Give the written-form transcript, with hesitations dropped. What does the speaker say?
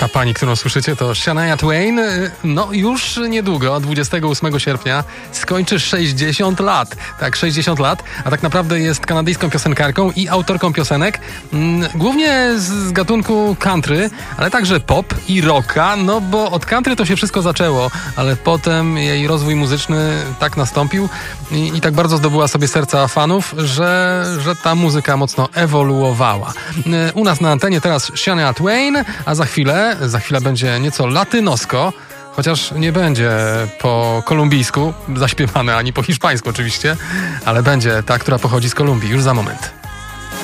Ta pani, którą słyszycie, to Shania Twain. No już niedługo, 28 sierpnia, skończy 60 lat. Tak, 60 lat, a tak naprawdę jest kanadyjską piosenkarką i autorką piosenek, głównie z gatunku country, ale także pop i rocka, no bo od country to się wszystko zaczęło, ale potem jej rozwój muzyczny tak nastąpił i tak bardzo zdobyła sobie serca fanów, że ta muzyka mocno ewoluowała. U nas na antenie teraz Shania Twain, a za chwilę będzie nieco latynosko, chociaż nie będzie po kolumbijsku zaśpiewane, ani po hiszpańsku oczywiście, ale będzie ta, która pochodzi z Kolumbii, już za moment.